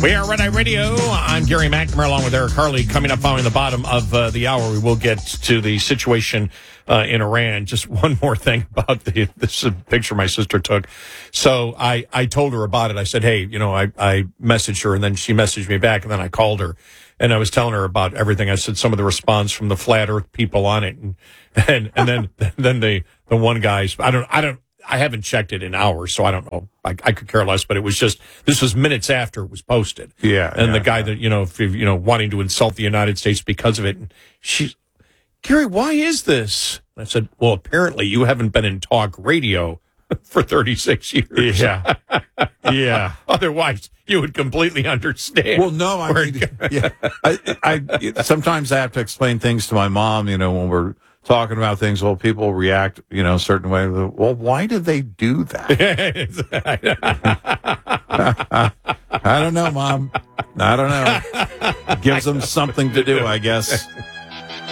We are Red Eye Radio. I'm Gary McNamara along with Eric Harley. Coming up following the bottom of the hour, we will get to the situation in Iran. Just one more thing about this is a picture my sister took. So I told her about it. I said, hey, I messaged her, and then she messaged me back, and then I called her. And I was telling her about everything. I said some of the response from the flat earth people on it. And then the one guy's, I haven't checked it in hours, so I don't know. I could care less, but it was this was minutes after it was posted. Yeah. And the guy that, wanting to insult the United States because of it. And she's, Gary, why is this? I said, well, apparently you haven't been in talk radio for 36 years. Yeah. Yeah. Otherwise, you would completely understand. Well, no, I sometimes I have to explain things to my mom, when we're talking about things. Well, people react, a certain way. Well, why did they do that? I don't know, Mom. I don't know. Gives them something to do, I guess.